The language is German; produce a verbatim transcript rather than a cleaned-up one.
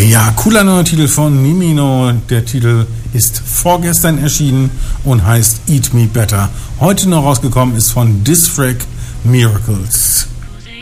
Ja, cooler neuer Titel von Nimino. Der Titel ist vorgestern erschienen und heißt Eat Me Better. Heute noch rausgekommen ist von Dysfrag Miracles.